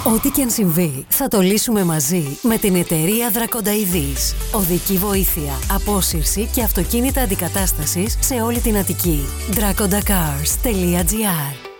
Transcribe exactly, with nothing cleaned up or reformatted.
Ό,τι και αν συμβεί, θα το λύσουμε μαζί με την εταιρεία Drakonda ι δις. Οδική βοήθεια, απόσυρση και αυτοκίνητα αντικατάστασης σε όλη την Αττική. drakonda cars τελεία gr